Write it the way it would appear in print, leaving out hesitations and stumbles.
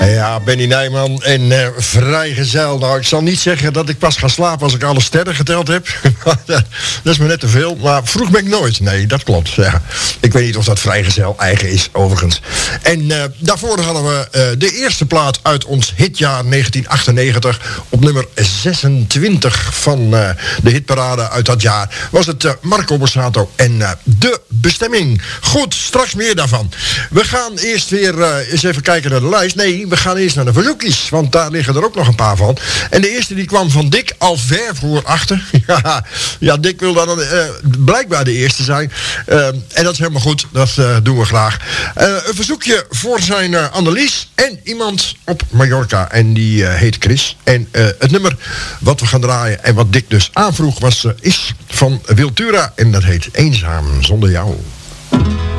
Ja, Benny Nijman en vrijgezel. Nou, ik zal niet zeggen dat ik pas ga slapen als ik alle sterren geteld heb. Dat is me net te veel. Maar vroeg ben ik nooit. Nee, dat klopt. Ja. Ik weet niet of dat vrijgezel eigen is, overigens. En daarvoor hadden we de eerste plaat uit ons hitjaar 1998. Op nummer 26 van de hitparade uit dat jaar was het Marco Borsato en De Bestemming. Goed, straks meer daarvan. We gaan eerst weer eens even kijken naar de lijst. Nee, we gaan eerst naar de verzoekjes, want daar liggen er ook nog een paar van. En de eerste die kwam van Dick, al ver voor achter. Ja, Dick wil dan blijkbaar de eerste zijn. En dat is helemaal goed, dat doen we graag. Een verzoekje voor zijn Annelies en iemand op Mallorca. En die heet Chris. En het nummer wat we gaan draaien en wat Dick dus aanvroeg is van Wiltura. En dat heet Eenzaam zonder jou.